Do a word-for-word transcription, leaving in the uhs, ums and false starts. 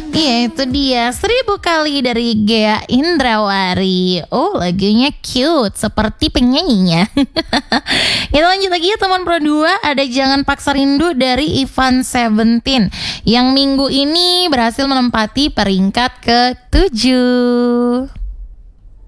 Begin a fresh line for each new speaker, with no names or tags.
Iya itu dia, Seribu Kali dari Ghea Indrawari. Oh lagunya cute seperti penyanyinya. Kita lanjut lagi ya teman Pro dua. Ada Jangan Paksa Rindu dari Ivan Seventeen, yang minggu ini berhasil menempati peringkat ketujuh.